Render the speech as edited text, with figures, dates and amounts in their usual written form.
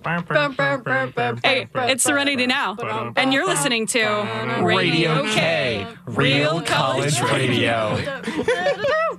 Hey, it's Serenity Now, and you're listening to Radio K, Real College Radio.